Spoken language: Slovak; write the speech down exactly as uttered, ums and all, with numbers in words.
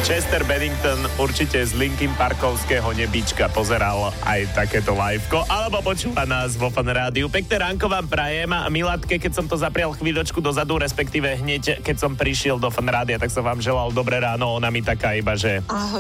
Chester Bennington určite z Linkin Parkovského nebíčka pozeral aj takéto liveko, alebo počúva nás vo Fan Rádiu. Pekné ránko vám prajem a Milatke, keď som to zaprial chvíľočku dozadu, respektíve hneď keď som prišiel do Fan Rádia, tak som vám želal dobré ráno, ona mi taká iba, že... Ahoj.